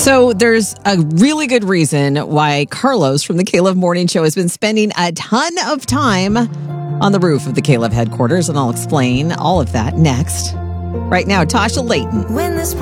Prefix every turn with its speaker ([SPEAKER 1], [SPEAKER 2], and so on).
[SPEAKER 1] So there's a really good reason why Carlos from the Caleb Morning Show has been spending a ton of time on the roof of the Caleb headquarters, and I'll explain all of that next. Right now, Tasha Layton.
[SPEAKER 2] When this